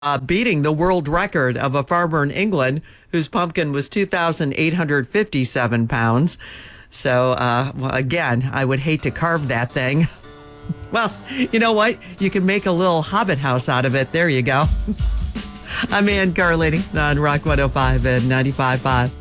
beating the world record of a farmer in England whose pumpkin was 2,857 pounds. So, well, again, I would hate to carve that thing. Well, you know what? You can make a little hobbit house out of it. There you go. I'm Ann Carlini on Rock 105 and 95.5.